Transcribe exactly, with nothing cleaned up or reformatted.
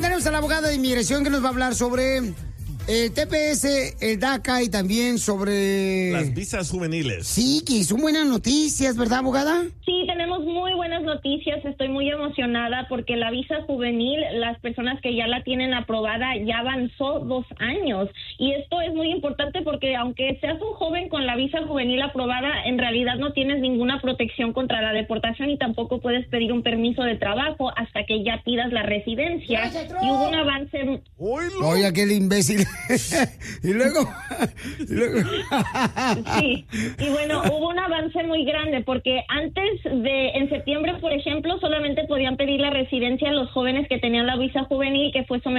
tenemos a la abogada de inmigración que nos va a hablar sobre el T P S, el DACA y también sobre... las visas juveniles. Sí, que son buenas noticias, ¿verdad, abogada? Sí, tenemos muy buenas noticias. Estoy muy emocionada porque la visa juvenil, las personas que ya la tienen aprobada, ya avanzó dos años. Y esto es muy importante porque aunque seas un joven con la visa juvenil aprobada, en realidad no tienes ninguna protección contra la deportación y tampoco puedes pedir un permiso de trabajo hasta que ya pidas la residencia. Y hubo un avance... Oye, aquel imbécil. y luego... y luego... sí, y bueno, hubo un avance muy grande porque antes de, en septiembre, por ejemplo, solamente podían pedir la residencia a los jóvenes que tenían la visa juvenil que fue sometida